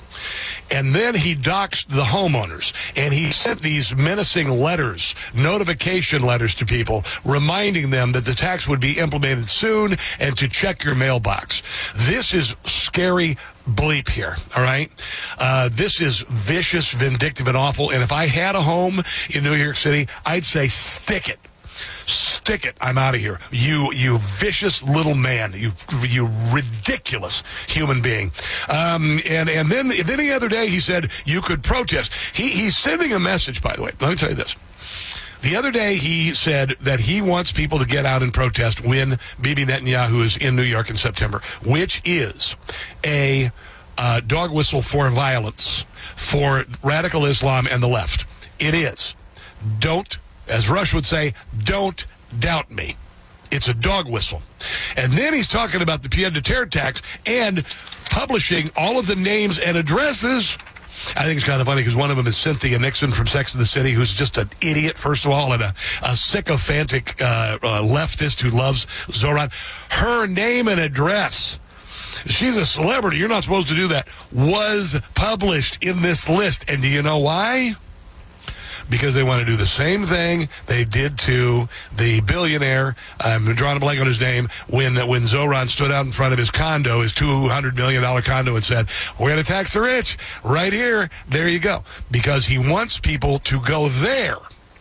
And then he doxed the homeowners, and he sent these menacing letters, notification letters to people, reminding them that the tax would be implemented soon and to check your mailbox. This is scary bleep here, all right? This is vicious, vindictive, and awful. And if I had a home in New York City, I'd say stick it. Stick it. I'm out of here. You vicious little man. You ridiculous human being. And then the other day he said you could protest. He's sending a message, by the way. Let me tell you this. The other day he said that he wants people to get out and protest when Bibi Netanyahu is in New York in September, which is a dog whistle for violence, for radical Islam and the left. It is. Don't, as Rush would say, don't doubt me. It's a dog whistle. And then he's talking about the pied-à-terre tax and publishing all of the names and addresses. I think it's kind of funny because one of them is Cynthia Nixon from Sex and the City, who's just an idiot, first of all, and a sycophantic leftist who loves Zoran. Her name and address, she's a celebrity, you're not supposed to do that, was published in this list. And do you know why? Because they want to do the same thing they did to the billionaire, I'm drawing a blank on his name, when Zoran stood out in front of his condo, his $200 million condo, and said, we're going to tax the rich. Right here, there you go. Because he wants people to go there.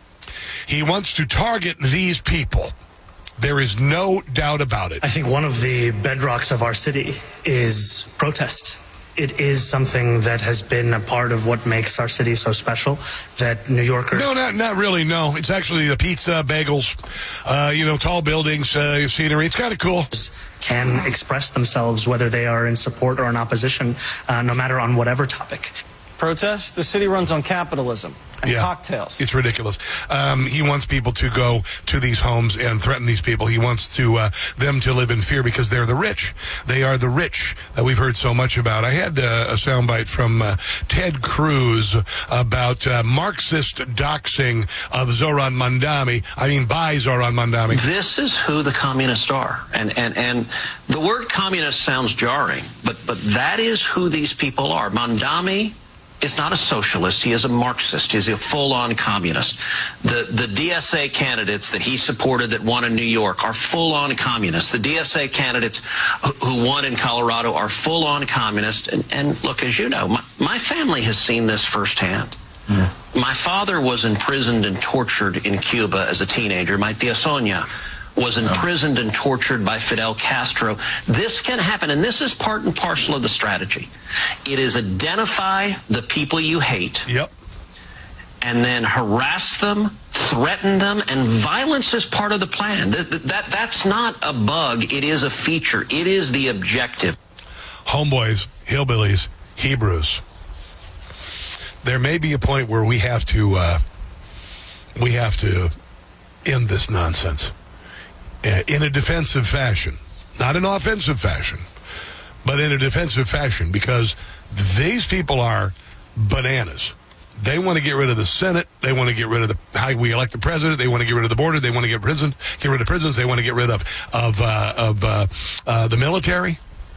He wants to target these people. There is no doubt about it. I think one of the bedrocks of our city is protest. It is something that has been a part of what makes our city so special, that New Yorkers... No, not really, no. It's actually the pizza, bagels, tall buildings, scenery. It's kind of cool. Can express themselves, whether they are in support or in opposition, no matter on whatever topic. Protest? The city runs on capitalism and cocktails. It's ridiculous. He wants people to go to these homes and threaten these people. He wants them to live in fear because they're the rich. They are the rich that we've heard so much about. I had a soundbite from Ted Cruz about Marxist doxing of Zoran Mandami. I mean, by Zoran Mandami. This is who the communists are. And the word communist sounds jarring, but that is who these people are. Mandami is not a socialist. He is a Marxist. He's a full-on communist. The DSA candidates that he supported that won in New York are full-on communists. The DSA candidates who won in Colorado are full-on communists. And look, as you know, my family has seen this firsthand. My father was imprisoned and tortured in Cuba as a teenager. My tia Sonia was imprisoned and tortured by Fidel Castro. This can happen, and this is part and parcel of the strategy. It is identify the people you hate. Yep. And then harass them, threaten them, and violence is part of the plan. That's not a bug. It is a feature. It is the objective. Homeboys, hillbillies, Hebrews. There may be a point where we have to we have to end this nonsense in a defensive fashion, not an offensive fashion, but in a defensive fashion, because these people are bananas. They want to get rid of the Senate. They want to get rid of how we elect the president. They want to get rid of the border. They want to get rid of prisons. They want to get rid of the military.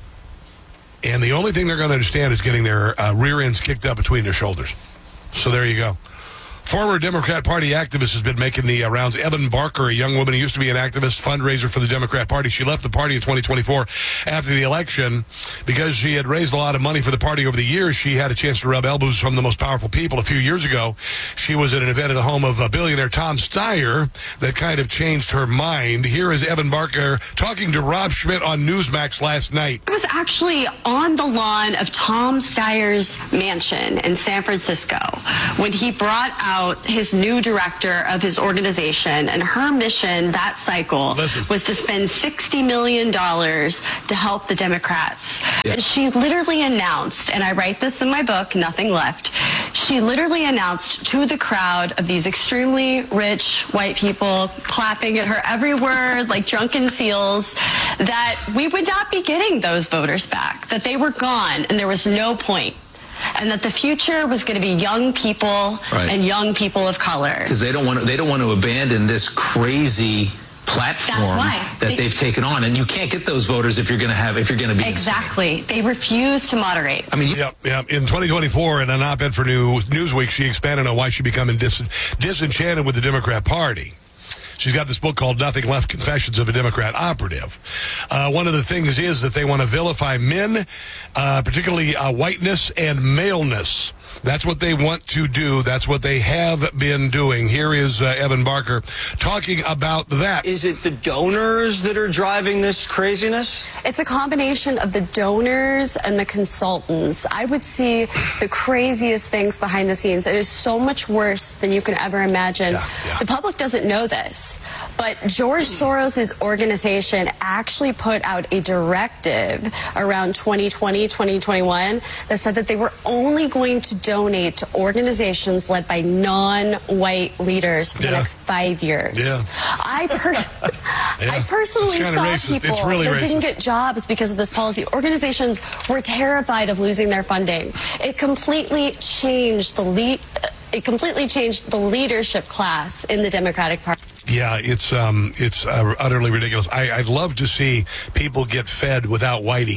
And the only thing they're going to understand is getting their rear ends kicked up between their shoulders. So there you go. Former Democrat Party activist has been making the rounds. Evan Barker, a young woman who used to be an activist, fundraiser for the Democrat Party. She left the party in 2024 after the election because she had raised a lot of money for the party over the years. She had a chance to rub elbows from the most powerful people. A few years ago, she was at an event at the home of billionaire Tom Steyer that kind of changed her mind. Here is Evan Barker talking to Rob Schmidt on Newsmax last night. I was actually on the lawn of Tom Steyer's mansion in San Francisco when he brought out his new director of his organization, and her mission that cycle was to spend $60 million to help the Democrats. Yeah. And she literally announced, and I write this in my book, Nothing Left, she literally announced to the crowd of these extremely rich white people clapping at her every word like drunken seals that we would not be getting those voters back, that they were gone and there was no point. And that the future was going to be young people and young people of color. Because they don't want to abandon this crazy platform that they've taken on, and you can't get those voters if you're going to be exactly. They refuse to moderate. I mean, yeah. In 2024, in an op-ed for Newsweek, she expanded on why she became disenchanted with the Democrat Party. She's got this book called Nothing Left, Confessions of a Democrat Operative. One of the things is that they want to vilify men, particularly whiteness and maleness. That's what they want to do. That's what they have been doing. Here is Evan Barker talking about that. Is it the donors that are driving this craziness? It's a combination of the donors and the consultants. I would see the craziest things behind the scenes. It is so much worse than you can ever imagine. The public doesn't know this, but George Soros' organization actually put out a directive around 2020, 2021 that said that they were only going to donate to organizations led by non-white leaders for the next 5 years. I personally saw people that didn't get jobs because of this policy. Organizations were terrified of losing their funding. It completely changed the leadership class in the Democratic Party. Yeah, it's utterly ridiculous. I'd love to see people get fed without Whitey.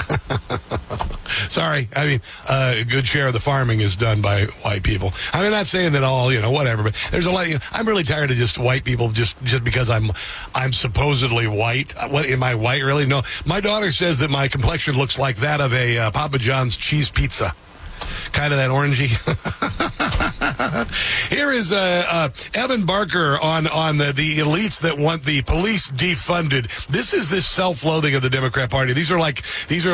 Sorry, I mean, a good share of the farming is done by white people. I mean, not saying that all, whatever, but there's a lot. I'm really tired of just white people just because I'm supposedly white. What am I white? Really? No. My daughter says that my complexion looks like that of a Papa John's cheese pizza. Kind of that orangey. Here is Evan Barker on the elites that want the police defunded. This is this self-loathing of the Democrat Party. These are like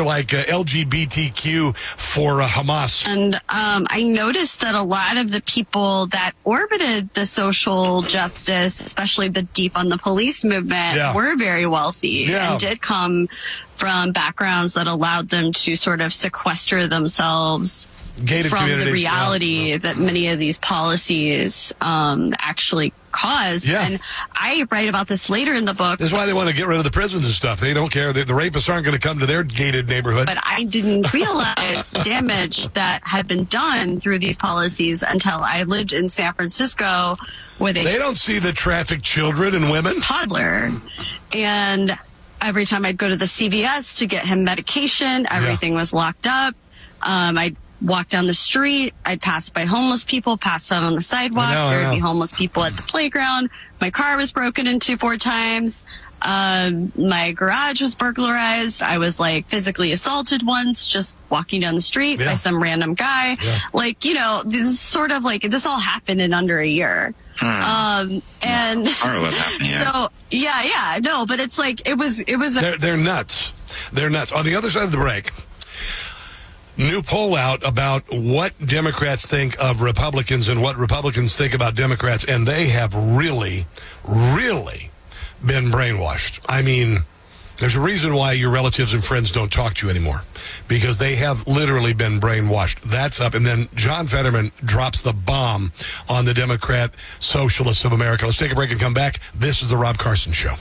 LGBTQ for Hamas. And I noticed that a lot of the people that orbited the social justice, especially the defund the police movement, were very wealthy and did come from backgrounds that allowed them to sort of sequester themselves from the reality that many of these policies actually cause. And I write about this later in the book. That's why they want to get rid of the prisons and stuff. They don't care. The rapists aren't going to come to their gated neighborhood. But I didn't realize the damage that had been done through these policies until I lived in San Francisco with They don't see the trafficked children and women. Toddler. And every time I'd go to the CVS to get him medication, everything was locked up. I'd walk down the street. I'd pass by homeless people, pass out on the sidewalk. There would be homeless people at the playground. My car was broken into 4 times. My garage was burglarized. I was physically assaulted once just walking down the street by some random guy. This is sort of this all happened in under a year. And so, no, but it's it was they're nuts. They're nuts. On the other side of the break, new poll out about what Democrats think of Republicans and what Republicans think about Democrats, and they have really, really been brainwashed. I mean, There's a reason why your relatives and friends don't talk to you anymore, because they have literally been brainwashed. That's up. And then John Fetterman drops the bomb on the Democrat Socialists of America. Let's take a break and come back. This is the Rob Carson Show.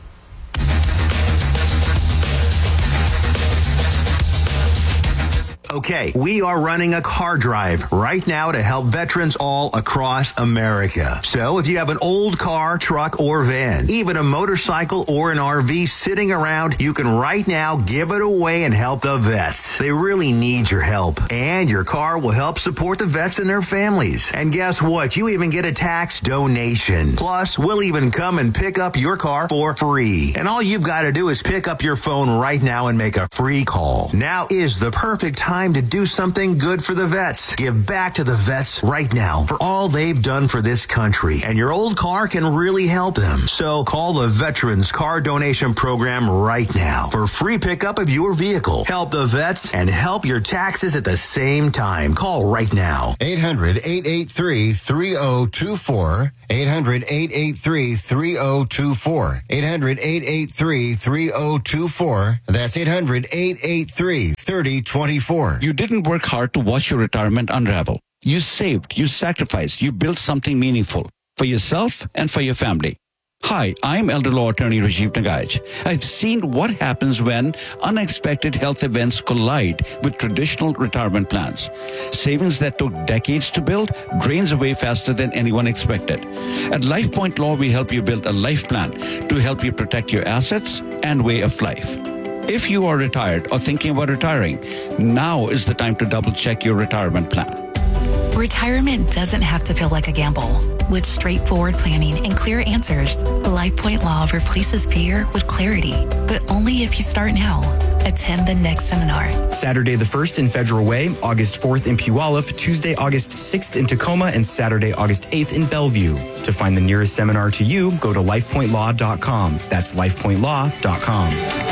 Okay, we are running a car drive right now to help veterans all across America. So if you have an old car, truck, or van, even a motorcycle or an RV sitting around, you can right now give it away and help the vets. They really need your help. And your car will help support the vets and their families. And guess what? You even get a tax donation. Plus, we'll even come and pick up your car for free. And all you've got to do is pick up your phone right now and make a free call. Now is the perfect time to do something good for the vets. Give back to the vets right now for all they've done for this country. And your old car can really help them. So call the Veterans Car Donation Program right now for free pickup of your vehicle. Help the vets and help your taxes at the same time. Call right now. 800-883-3024. 800-883-3024. 800-883-3024. That's 800-883-3024. You didn't work hard to watch your retirement unravel. You saved, you sacrificed, you built something meaningful for yourself and for your family. Hi, I'm elder law attorney Rajiv Nagaich. I've seen what happens when unexpected health events collide with traditional retirement plans. Savings that took decades to build drains away faster than anyone expected. At LifePoint Law, we help you build a life plan to help you protect your assets and way of life. If you are retired or thinking about retiring, now is the time to double-check your retirement plan. Retirement doesn't have to feel like a gamble. With straightforward planning and clear answers, LifePoint Law replaces fear with clarity, but only if you start now. Attend the next seminar. Saturday the 1st in Federal Way, August 4th in Puyallup, Tuesday, August 6th in Tacoma, and Saturday, August 8th in Bellevue. To find the nearest seminar to you, go to lifepointlaw.com. That's lifepointlaw.com.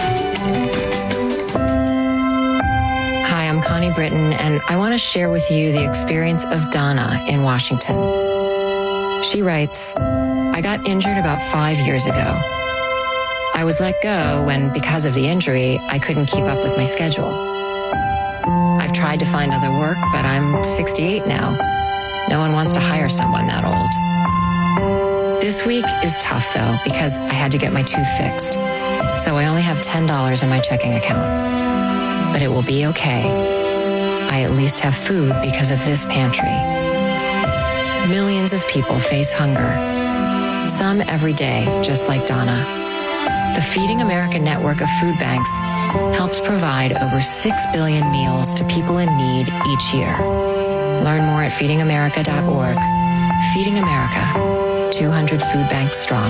Hi, I'm Connie Britton, and I want to share with you the experience of Donna in Washington. She writes, I got injured about 5 years ago. I was let go when, because of the injury, I couldn't keep up with my schedule. I've tried to find other work, but I'm 68 now. No one wants to hire someone that old. This week is tough, though, because I had to get my tooth fixed. So I only have $10 in my checking account. But it will be okay. I at least have food because of this pantry. Millions of people face hunger. Some every day, just like Donna. The Feeding America network of food banks helps provide over 6 billion meals to people in need each year. Learn more at feedingamerica.org. Feeding America, 200 food banks strong.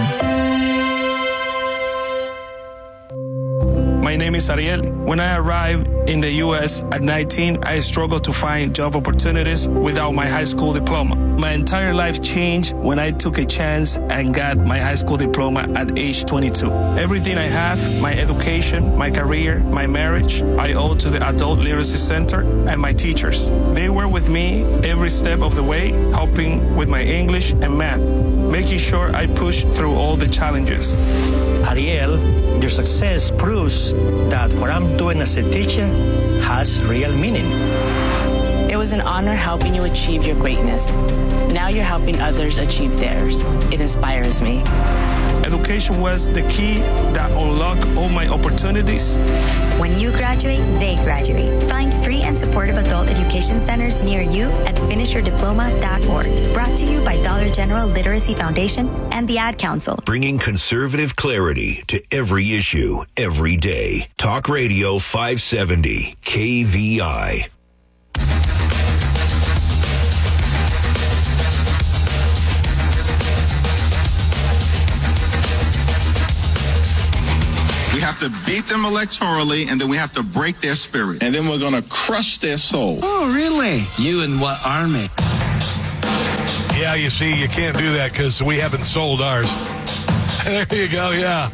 My name is Ariel. When I arrived in the U.S. at 19, I struggled to find job opportunities without my high school diploma. My entire life changed when I took a chance and got my high school diploma at age 22. Everything I have, my education, my career, my marriage, I owe to the Adult Literacy Center and my teachers. They were with me every step of the way, helping with my English and math, making sure I pushed through all the challenges. Ariel, your success proves that what I'm doing as a teacher has real meaning. It was an honor helping you achieve your greatness. Now you're helping others achieve theirs. It inspires me. Education was the key that unlocked all my opportunities. When you graduate, they graduate. Find free and supportive adult education centers near you at finishyourdiploma.org. Brought to you by Dollar General Literacy Foundation and the Ad Council. Bringing conservative clarity to every issue, every day. Talk Radio 570, KVI. We have to beat them electorally, and then we have to break their spirit. And then we're going to crush their soul. Oh, really? You and what army? Yeah, you see, you can't do that because we haven't sold ours. There you go, yeah.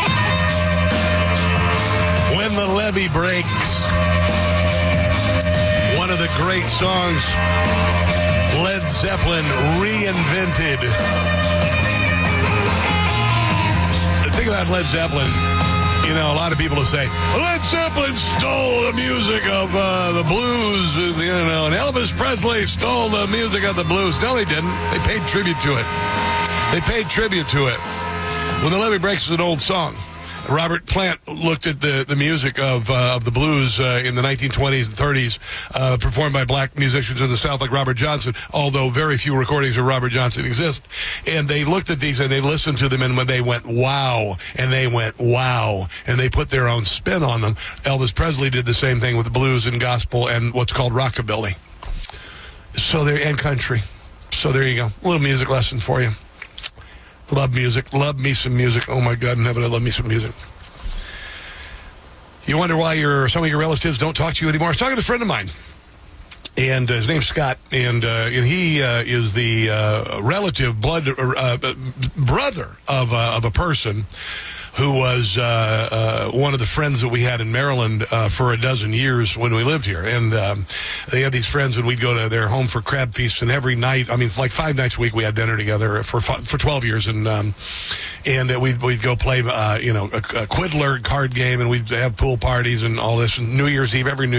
When the Levee Breaks. One of the great songs Led Zeppelin reinvented. Think about Led Zeppelin. You know, a lot of people will say, Led Zeppelin stole the music of the blues, you know, and Elvis Presley stole the music of the blues. No, they didn't. They paid tribute to it. Well, the Levee Breaks is an old song. Robert Plant looked at the music of the blues in the 1920s and 30s, performed by black musicians in the South like Robert Johnson, although very few recordings of Robert Johnson exist. And they looked at these and they listened to them, and when they went, wow, and they went, wow, and they put their own spin on them. Elvis Presley did the same thing with blues and gospel and what's called rockabilly. And country. So there you go. A little music lesson for you. Love music. Love me some music. Oh, my God in heaven, I love me some music. You wonder why some of your relatives don't talk to you anymore. I was talking to a friend of mine, and his name's Scott, and he is the relative brother of a person who was one of the friends that we had in Maryland for a dozen years when we lived here. And they had these friends, and we'd go to their home for crab feasts, and every night, I mean, like 5 nights a week, we had dinner together for 12 years, and we'd go play, a Quiddler card game, and we'd have pool parties and all this, and New Year's Eve, every New